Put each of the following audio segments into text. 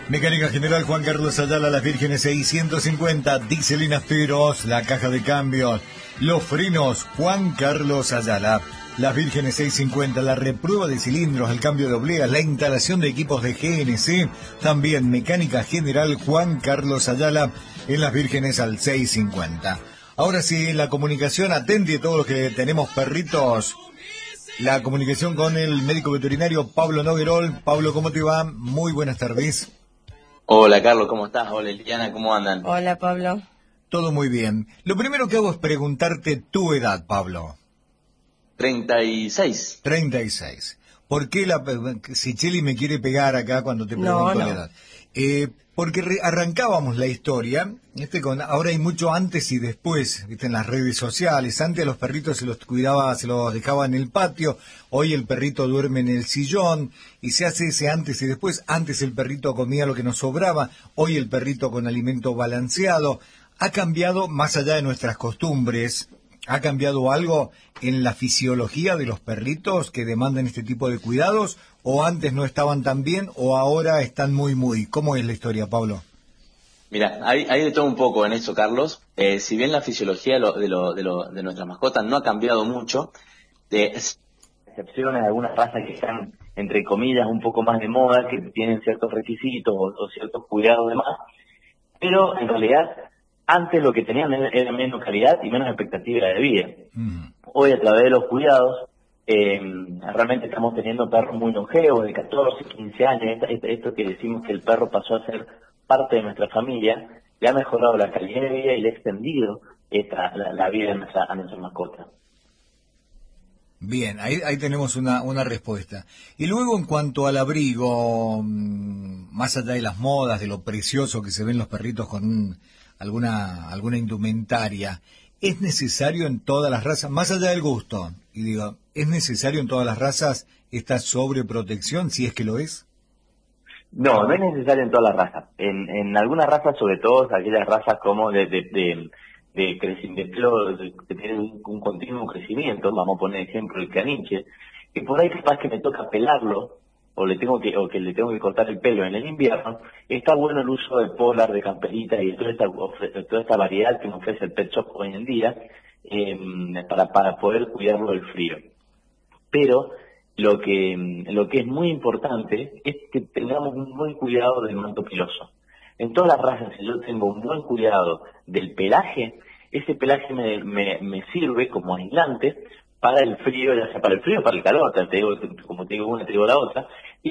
Mecánica General Juan Carlos Ayala, las Vírgenes 650, diésel Asteros, la caja de cambios, los frenos Juan Carlos Ayala, las Vírgenes 650, la reprueba de cilindros, el cambio de obleas, la instalación de equipos de GNC, también Mecánica General Juan Carlos Ayala, en las Vírgenes al 650. Ahora sí, la comunicación, atente a todos los que tenemos perritos. La comunicación con el médico veterinario Pablo Noguerol. Pablo, ¿cómo te va? Muy buenas tardes. Hola Carlos, ¿cómo estás? Hola Liliana, ¿cómo andan? Hola Pablo. Todo muy bien. Lo primero que hago es preguntarte tu edad, Pablo. 36. 36. ¿Por qué si Cheli me quiere pegar acá cuando te pregunto la edad? Porque arrancábamos la historia, ahora hay mucho antes y después, ¿viste? En las redes sociales. Antes a los perritos se los cuidaba, se los dejaba en el patio, hoy el perrito duerme en el sillón, y se hace ese antes y después. Antes el perrito comía lo que nos sobraba, hoy el perrito con alimento balanceado. Ha cambiado, más allá de nuestras costumbres, ¿ha cambiado algo en la fisiología de los perritos que demandan este tipo de cuidados? ¿O antes no estaban tan bien o ahora están muy? ¿Cómo es la historia, Pablo? Mira, hay de todo un poco en eso, Carlos. Si bien la fisiología de nuestras mascotas no ha cambiado mucho, excepciones de algunas razas que están, entre comillas, un poco más de moda, que tienen ciertos requisitos o ciertos cuidados de más, pero en realidad antes lo que tenían era menos calidad y menos expectativa de vida. Hoy, a través de los cuidados, realmente estamos teniendo perros muy longevos, de 14, 15 años. Esto que decimos que el perro pasó a ser parte de nuestra familia, le ha mejorado la calidad de vida y le ha extendido la vida a nuestra mascota. Bien, ahí tenemos una respuesta. Y luego, en cuanto al abrigo, más allá de las modas, de lo precioso que se ven los perritos con alguna indumentaria, ¿es necesario en todas las razas, más allá del gusto, y digo, ¿es necesario en todas las razas esta sobreprotección, si es que lo es? No es necesario en todas las razas. En algunas razas, sobre todo aquellas razas como de pelo que tienen un continuo crecimiento, vamos a poner ejemplo el caniche, que por ahí capaz que me toca pelarlo, o que le tengo que cortar el pelo en el invierno, está bueno el uso de polar, de camperita y de toda esta variedad que nos ofrece el pet shop hoy en día, para poder cuidarlo del frío. Pero lo que es muy importante es que tengamos un buen cuidado del manto piloso. En todas las razas, si yo tengo un buen cuidado del pelaje, ese pelaje me sirve como aislante para el frío, ya sea para el frío o para el calor, como te digo una, te digo la otra.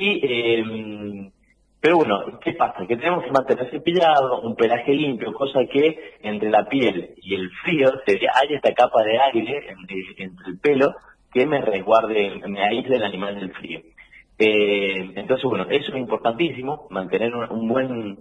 Pero bueno, ¿qué pasa? Que tenemos que mantener cepillado, un pelaje limpio, cosa que entre la piel y el frío hay esta capa de aire entre el pelo que me resguarde, me aísle el animal del frío. Entonces, bueno, eso es importantísimo, mantener un buen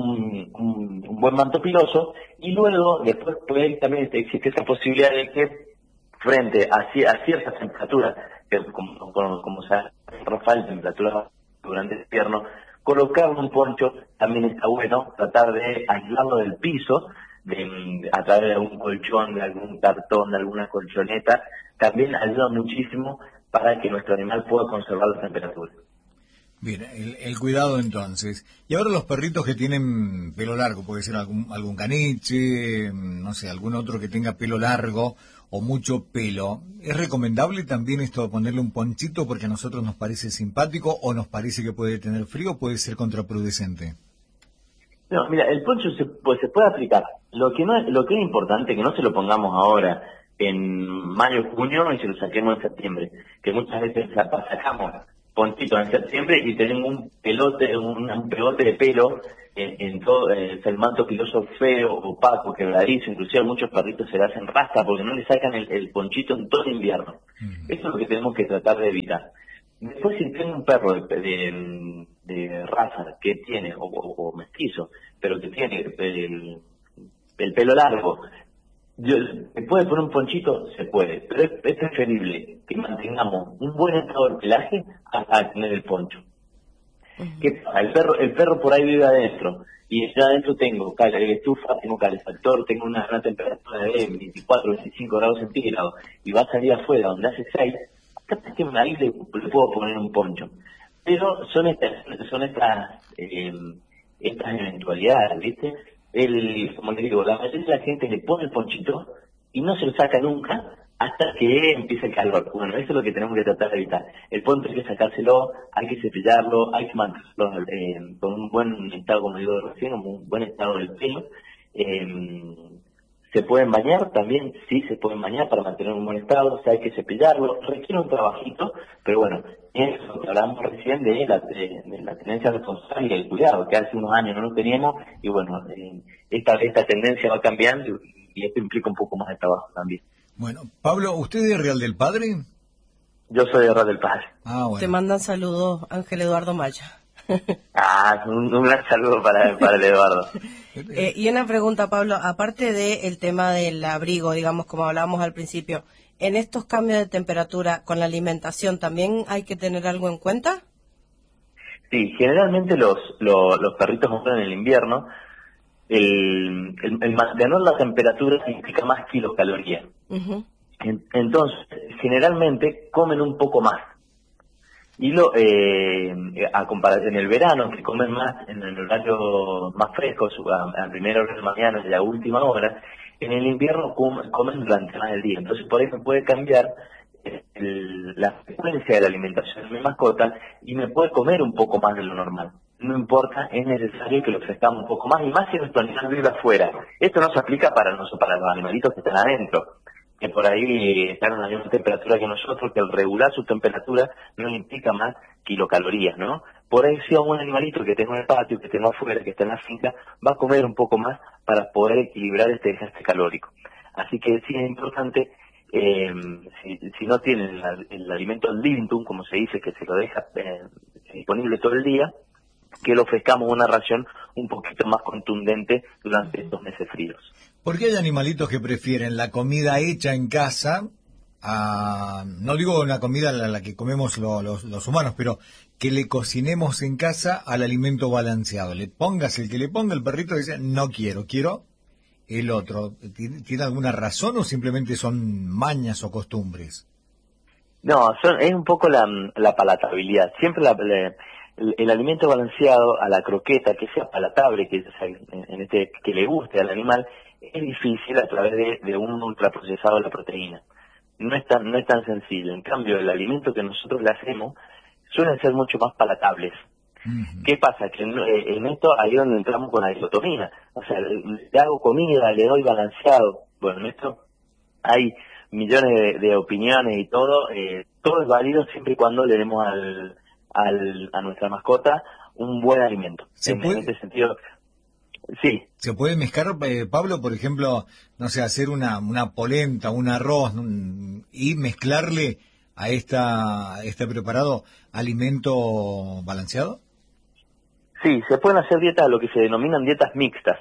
manto piloso, y luego, después también existe esta posibilidad de que frente a ciertas temperaturas, que como se Rafael, temperaturas durante el invierno, colocarle un poncho también está bueno, tratar de aislarlo del piso, a través de algún colchón, de algún cartón, de alguna colchoneta, también ayuda muchísimo para que nuestro animal pueda conservar la temperatura. Bien, el cuidado entonces. Y ahora los perritos que tienen pelo largo, puede ser algún caniche, no sé, algún otro que tenga pelo largo o mucho pelo. ¿Es recomendable también esto de ponerle un ponchito porque a nosotros nos parece simpático o nos parece que puede tener frío o puede ser contraproducente? No, mira, el poncho se puede aplicar. Lo que es importante es que no se lo pongamos ahora en mayo, junio y se lo saquemos en septiembre, que muchas veces sacamos ponchitos en septiembre y tenemos un pegote de pelo en todo, el manto piloso feo, opaco, quebradizo. Inclusive a muchos perritos se le hacen rasta porque no le sacan el ponchito en todo el invierno. Eso es lo que tenemos que tratar de evitar. Después, si tengo un perro de raza que tiene, o mestizo, pero que tiene el pelo largo, ¿se puede poner un ponchito? Se puede, pero es preferible que mantengamos un buen estado del pelaje a tener el poncho. ¿Qué pasa? El perro por ahí vive adentro, y ya adentro tengo estufa, tengo calefactor, tengo una gran temperatura de 24, 25 grados centígrados, y va a salir afuera donde hace 6, capaz que ahí le puedo poner un poncho. Pero son estas estas eventualidades, ¿viste? Como les digo, la mayoría de la gente le pone el ponchito y no se lo saca nunca hasta que empiece el calor. Bueno, eso es lo que tenemos que tratar de evitar. El poncho hay que sacárselo, hay que cepillarlo, hay que mantenerlo con un buen estado, como digo recién, un buen estado del pelo. ¿Se pueden bañar? También sí se pueden bañar para mantener un buen estado, o sea, hay que cepillarlo, requiere un trabajito, pero bueno, es lo que hablamos recién de la tenencia responsable y el cuidado, que hace unos años no lo teníamos, y bueno, esta tendencia va cambiando y esto implica un poco más de trabajo también. Bueno, Pablo, ¿usted es Real del Padre? Yo soy de Real del Padre. Bueno. Te mandan saludos Ángel Eduardo Maya. Un gran saludo para el Eduardo. Y una pregunta, Pablo, aparte del tema del abrigo, digamos, como hablábamos al principio, ¿en estos cambios de temperatura con la alimentación también hay que tener algo en cuenta? Sí, generalmente los perritos en el invierno, el mantener la temperatura significa más kilocalorías. Uh-huh. Entonces, generalmente comen un poco más. Y a comparación en el verano, que comen más en el horario más fresco, a primera hora de la mañana y a última hora, en el invierno comen durante más del día. Entonces por ahí me puede cambiar la frecuencia de la alimentación de mi mascota y me puede comer un poco más de lo normal. No importa, es necesario que lo ofrezcamos un poco más, y más si nuestro animal vive afuera. Esto no se aplica para los animalitos que están adentro, que por ahí están a la misma temperatura que nosotros, que al regular su temperatura no implica más kilocalorías, ¿no? Por ahí si a un animalito que tengo en el patio, que tengo afuera, que está en la finca, va a comer un poco más para poder equilibrar este desgaste calórico. Así que sí es importante, si no tienen el alimento al libitum, como se dice, que se lo deja disponible todo el día, que le ofrezcamos una ración un poquito más contundente durante estos meses fríos. ¿Por qué hay animalitos que prefieren la comida hecha en casa, no digo una comida la que comemos los humanos, pero que le cocinemos en casa al alimento balanceado? El que le ponga, el perrito dice, no quiero el otro. ¿Tiene alguna razón o simplemente son mañas o costumbres? No, es un poco la palatabilidad. Siempre el alimento balanceado a la croqueta, que sea palatable, que le guste al animal, es difícil a través de un ultraprocesado de la proteína. No es tan sencillo. En cambio, el alimento que nosotros le hacemos suelen ser mucho más palatables. Uh-huh. ¿Qué pasa? Que en esto ahí es donde entramos con la dicotomía. O sea, le hago comida, le doy balanceado. Bueno, en esto hay millones de opiniones y todo es válido siempre y cuando le demos a nuestra mascota un buen alimento. En este sentido, sí. ¿Se puede mezclar, Pablo, por ejemplo, no sé, hacer una polenta, un arroz y mezclarle a este preparado alimento balanceado? Sí, se pueden hacer dietas, lo que se denominan dietas mixtas.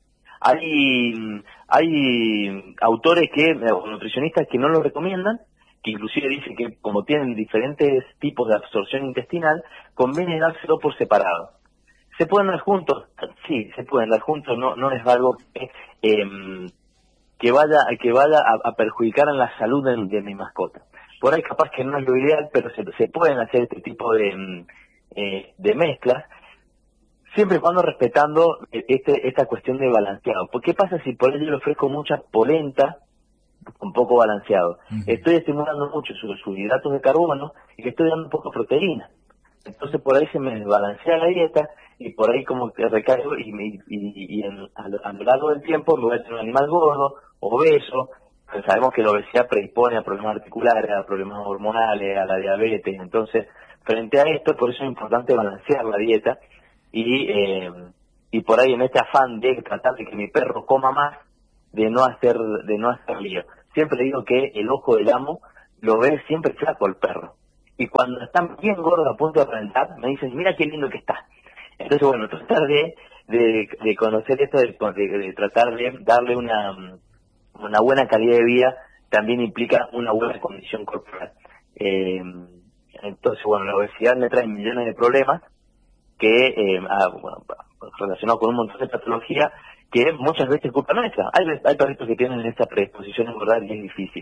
Hay autores o nutricionistas que no lo recomiendan, que inclusive dicen que como tienen diferentes tipos de absorción intestinal, conviene dárselo por separado. ¿Se pueden dar juntos? Sí, se pueden dar juntos, no es algo que vaya a perjudicar en la salud de mi mascota. Por ahí capaz que no es lo ideal, pero se pueden hacer este tipo de mezclas, siempre y cuando respetando esta cuestión de balanceado. ¿Por qué pasa si por ello le ofrezco mucha polenta un poco balanceado? Uh-huh. Estoy estimulando mucho sus hidratos de carbono y le estoy dando un poco de proteína. Entonces por ahí se me desbalancea la dieta y por ahí como que recaigo a lo largo del tiempo me voy a tener un animal gordo, obeso. Pues sabemos que la obesidad predispone a problemas articulares, a problemas hormonales, a la diabetes. Entonces, frente a esto, por eso es importante balancear la dieta y por ahí en este afán de tratar de que mi perro coma más, de no hacer lío. Siempre digo que el ojo del amo lo ve siempre flaco al perro. Y cuando están bien gordos a punto de reventar, me dicen, mira qué lindo que está. Entonces, bueno, tratar de conocer esto, de tratar de darle una buena calidad de vida, también implica una buena condición corporal. Entonces, bueno, la obesidad le trae millones de problemas que relacionados con un montón de patologías que muchas veces es culpa nuestra. Hay perritos que tienen esta predisposición a engordar y es difícil.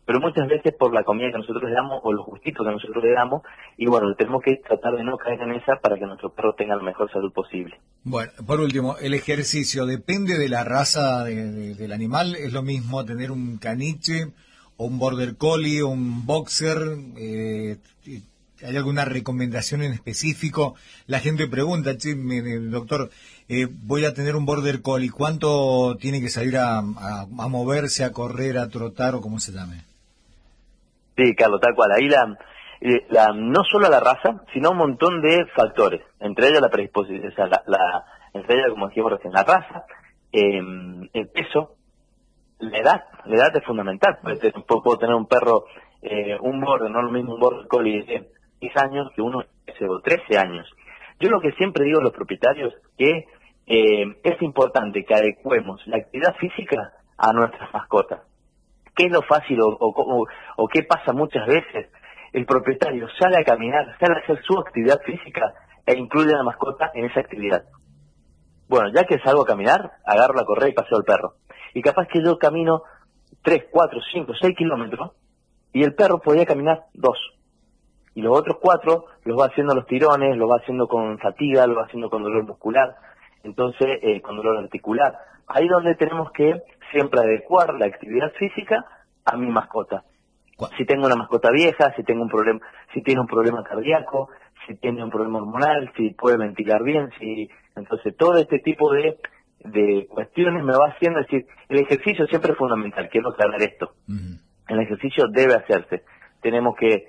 pero muchas veces por la comida que nosotros le damos o lo justito que nosotros le damos, y bueno, tenemos que tratar de no caer en esa para que nuestro perro tenga la mejor salud posible. Bueno, por último, el ejercicio depende de la raza del animal. ¿Es lo mismo tener un caniche o un border collie o un boxer? ¿Hay alguna recomendación en específico? La gente pregunta, che, doctor, voy a tener un border collie, ¿cuánto tiene que salir a moverse, a correr, a trotar o como se llame? Sí, Carlos, tal cual. Ahí no solo la raza, sino un montón de factores, entre ellos la predisposición, o sea, entre ellos, como dijimos recién, la raza, el peso, la edad es fundamental. Puedo tener un perro, un border, no es lo mismo un border collie de 10 años que uno de 13 años. Yo lo que siempre digo a los propietarios que es importante que adecuemos la actividad física a nuestras mascotas. ¿Qué es lo fácil o qué pasa muchas veces? El propietario sale a caminar, sale a hacer su actividad física e incluye a la mascota en esa actividad. Bueno, ya que salgo a caminar, agarro la correa y paseo al perro. Y capaz que yo camino 3, 4, 5, 6 kilómetros y el perro podía caminar 2. Y los otros 4 los va haciendo los tirones, los va haciendo con fatiga, los va haciendo con dolor muscular, entonces con dolor articular. Ahí donde tenemos que siempre adecuar la actividad física a mi mascota. Si tengo una mascota vieja, si tengo un problema, si tiene un problema cardíaco, si tiene un problema hormonal, si puede ventilar bien, entonces todo este tipo de cuestiones me va haciendo, es decir, el ejercicio siempre es fundamental, quiero aclarar esto. El ejercicio debe hacerse. Tenemos que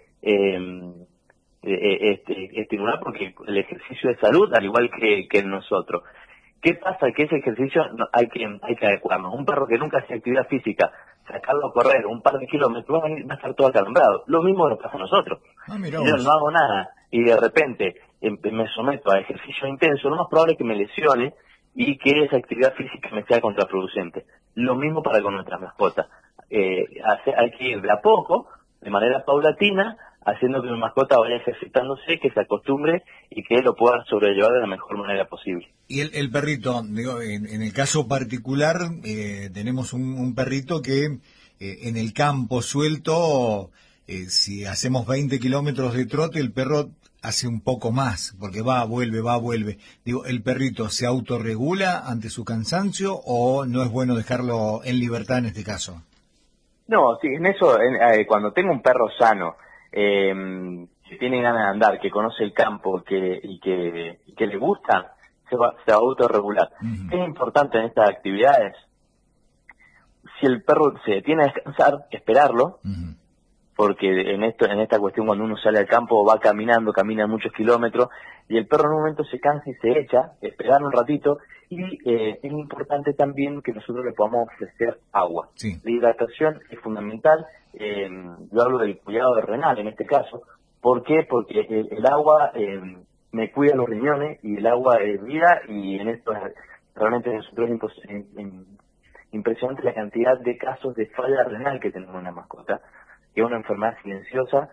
estimular porque el ejercicio es salud, al igual que nosotros. ¿Qué pasa? Que ese ejercicio hay que adecuarnos. Un perro que nunca hace actividad física, sacarlo a correr un par de kilómetros, va a estar todo acalambrado. Lo mismo nos pasa a nosotros. Si yo no hago nada y de repente me someto a ejercicio intenso, lo más probable es que me lesione y que esa actividad física me sea contraproducente. Lo mismo para con nuestras mascotas. Hay que ir de a poco, de manera paulatina, haciendo que mi mascota vaya ejercitándose, que se acostumbre y que lo pueda sobrellevar de la mejor manera posible. Y el perrito, digo, en el caso particular, tenemos un perrito que en el campo suelto, si hacemos 20 kilómetros de trote, el perro hace un poco más, porque va, vuelve. Digo, ¿el perrito se autorregula ante su cansancio o no es bueno dejarlo en libertad en este caso? No, sí, en eso, cuando tengo un perro sano, que tiene ganas de andar, que conoce el campo y que le gusta, se va a autorregular. ¿Qué es importante en estas actividades? Si el perro se detiene a descansar, esperarlo, porque en esta cuestión cuando uno sale al campo va caminando, camina muchos kilómetros, y el perro en un momento se cansa y se echa, esperar un ratito, y es importante también que nosotros le podamos ofrecer agua. Sí. La hidratación es fundamental, yo hablo del cuidado renal en este caso. ¿Por qué? Porque el agua me cuida los riñones y el agua es vida, y en esto realmente nosotros es impresionante la cantidad de casos de falla renal que tenemos en la mascota, que es una enfermedad silenciosa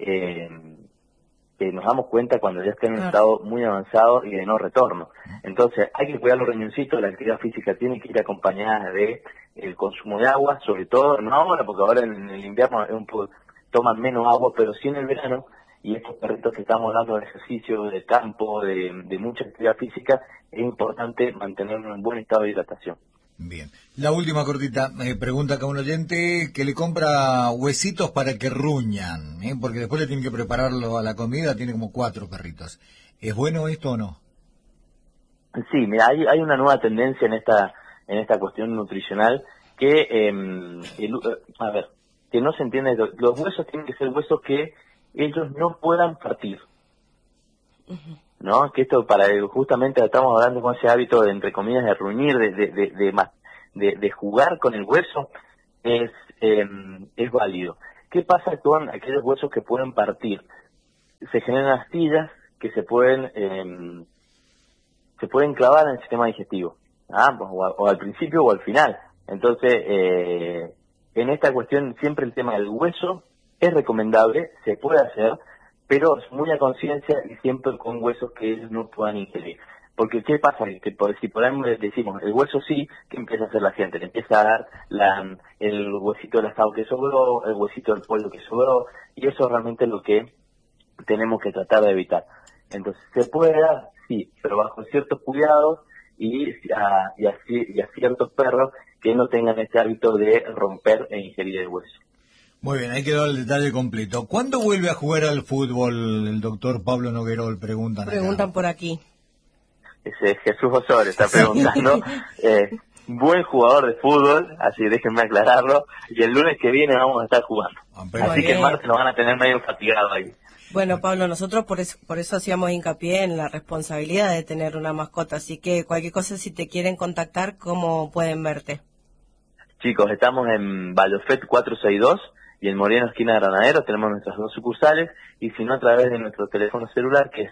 que nos damos cuenta cuando ya está en un estado muy avanzado y de no retorno. Entonces hay que cuidar los riñoncitos, la actividad física tiene que ir acompañada de el consumo de agua, sobre todo, no ahora, porque ahora en el invierno toman menos agua, pero sí en el verano, y estos perritos que estamos dando de ejercicio, de campo, de mucha actividad física, es importante mantenerlos en buen estado de hidratación. Bien. La última cortita, pregunta acá un oyente que le compra huesitos para que ruñan, porque después le tiene que prepararlo a la comida, tiene como 4 perritos. ¿Es bueno esto o no? Sí, mira, hay una nueva tendencia en esta cuestión nutricional que, que no se entiende. Los huesos tienen que ser huesos que ellos no puedan partir. ¿No? Que esto justamente estamos hablando con ese hábito de, entre comillas, de ruñir, de jugar con el hueso, es válido. ¿Qué pasa con aquellos huesos que pueden partir? Se generan astillas que se pueden clavar en el sistema digestivo, o al principio o al final. Entonces, en esta cuestión siempre el tema del hueso es recomendable, se puede hacer, pero muy a conciencia y siempre con huesos que ellos no puedan ingerir. Porque ¿qué pasa? Que si podemos decimos, el hueso sí, ¿qué empieza a hacer la gente? Le empieza a dar el huesito del asado que sobró, el huesito del pollo que sobró, y eso es realmente lo que tenemos que tratar de evitar. Entonces, ¿se puede dar? Sí, pero bajo ciertos cuidados y a ciertos perros que no tengan este hábito de romper e ingerir el hueso. Muy bien, hay que dar el detalle completo. ¿Cuándo vuelve a jugar al fútbol el doctor Pablo Noguerol? Preguntan por aquí. Ese Jesús Osorio está preguntando. Buen jugador de fútbol, así déjenme aclararlo. Y el lunes que viene vamos a estar jugando. Así que el martes nos van a tener medio fatigado ahí. Bueno, Pablo, nosotros por eso hacíamos hincapié en la responsabilidad de tener una mascota. Así que cualquier cosa, si te quieren contactar, ¿cómo pueden verte? Chicos, estamos en Balofet 462 y en Moreno, esquina de Granaderos. Tenemos nuestras 2 sucursales. Y si no, a través de nuestro teléfono celular, que es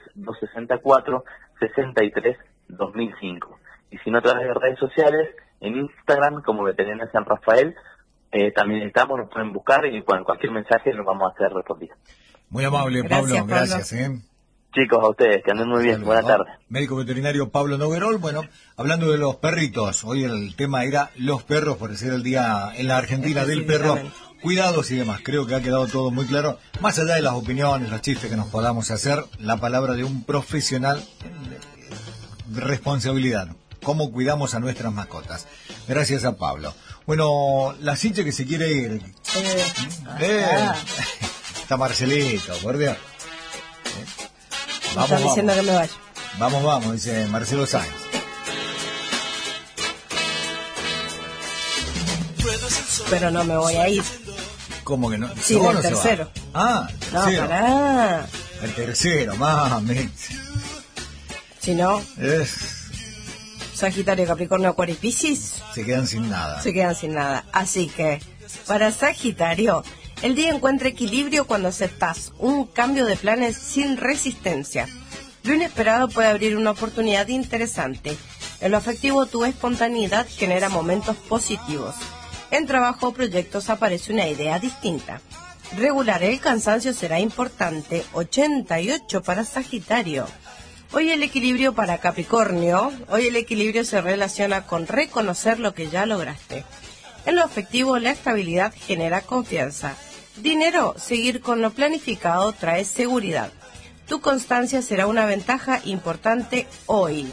264-63-2005. Y si no, a través de redes sociales, en Instagram, como Veterinaria San Rafael, también estamos, nos pueden buscar y cualquier mensaje nos vamos a hacer respondido. Muy amable, Pablo, gracias. Chicos, a ustedes, que anden muy bien, buenas tardes. Médico veterinario Pablo Noguerol. Bueno, hablando de los perritos, hoy el tema era los perros, por ser el día en la Argentina del perro, cuidados y demás. Creo que ha quedado todo muy claro, más allá de las opiniones, los chistes que nos podamos hacer, la palabra de un profesional de responsabilidad, cómo cuidamos a nuestras mascotas. Gracias a Pablo. Bueno, la Siche que se quiere ir. Está Marcelito, por Dios. Vamos, están diciendo que me vaya. Vamos, dice Marcelo Sáenz. Pero no me voy a ir. ¿Cómo que no? Sí, el tercero. El tercero. No, pará. El tercero, mami. Si no, Sagitario, Capricornio, Acuario y Piscis se quedan sin nada. Así que, para Sagitario, el día encuentra equilibrio cuando aceptas un cambio de planes sin resistencia. Lo inesperado puede abrir una oportunidad interesante. En lo afectivo, tu espontaneidad genera momentos positivos. En trabajo o proyectos aparece una idea distinta. Regular el cansancio será importante. 88 para Sagitario. Hoy el equilibrio para Capricornio. Hoy el equilibrio se relaciona con reconocer lo que ya lograste. En lo afectivo, la estabilidad genera confianza. Dinero, seguir con lo planificado trae seguridad. Tu constancia será una ventaja importante hoy.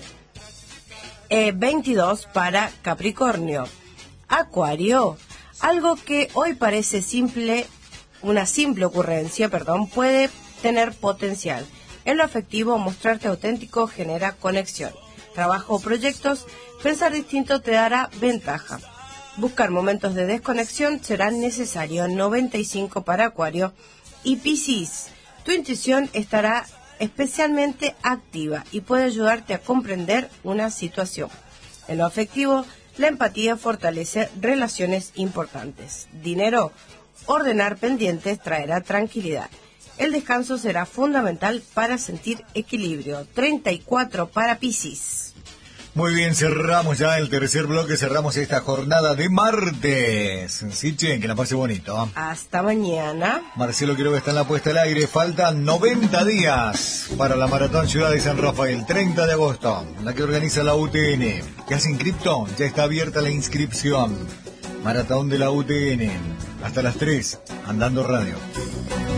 22 para Capricornio. Acuario, algo que hoy parece una simple ocurrencia, puede tener potencial. En lo afectivo, mostrarte auténtico genera conexión. Trabajo o proyectos, pensar distinto te dará ventaja. Buscar momentos de desconexión será necesario. 95 para Acuario. Y Piscis, tu intuición estará especialmente activa y puede ayudarte a comprender una situación. En lo afectivo, la empatía fortalece relaciones importantes. Dinero, ordenar pendientes traerá tranquilidad. El descanso será fundamental para sentir equilibrio. 34 para Piscis. Muy bien, cerramos ya el tercer bloque, cerramos esta jornada de martes. Sí, che, que la pase bonito. Hasta mañana. Marcelo Quiroga está en la puesta al aire. Faltan 90 días para la Maratón Ciudad de San Rafael, 30 de agosto, la que organiza la UTN. ¿Qué hace inscripto? Ya está abierta la inscripción. Maratón de la UTN, hasta las 3, Andando Radio.